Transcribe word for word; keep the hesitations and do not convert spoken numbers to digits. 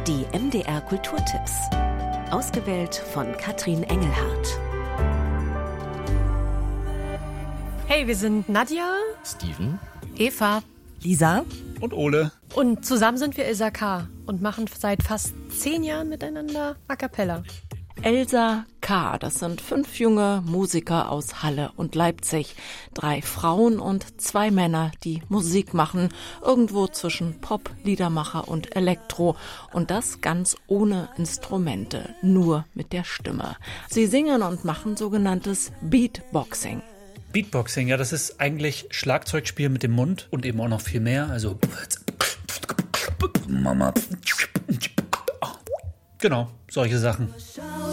Die M D R Kulturtipps. Ausgewählt von Katrin Engelhardt. Hey, wir sind Nadja, Steven, Eva, Lisa und Ole. Und zusammen sind wir Elsa K. und machen seit fast zehn Jahren miteinander A Cappella. Elsa K. Das sind fünf junge Musiker aus Halle und Leipzig. Drei Frauen und zwei Männer, die Musik machen. Irgendwo zwischen Pop, Liedermacher und Elektro. Und das ganz ohne Instrumente, nur mit der Stimme. Sie singen und machen sogenanntes Beatboxing. Beatboxing, ja, das ist eigentlich Schlagzeugspiel mit dem Mund und eben auch noch viel mehr. Also genau, solche Sachen.